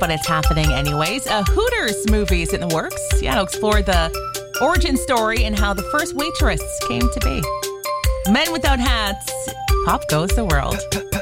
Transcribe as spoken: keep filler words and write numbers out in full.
but it's happening anyways. A Hooters movie is in the works. Yeah, it'll explore the origin story and how the first waitress came to be. Men Without Hats. Pop goes the world.